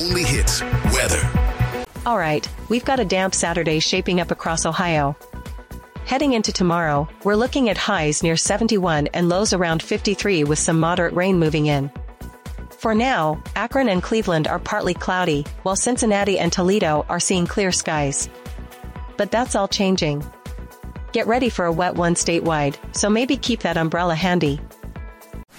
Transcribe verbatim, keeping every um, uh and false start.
only hits weather. All right, we've got a damp Saturday shaping up across Ohio. Heading into tomorrow, we're looking at highs near seventy-one and lows around fifty-three with some moderate rain moving in. For now, Akron and Cleveland are partly cloudy, while Cincinnati and Toledo are seeing clear skies. But that's all changing. Get ready for a wet one statewide, so maybe keep that umbrella handy.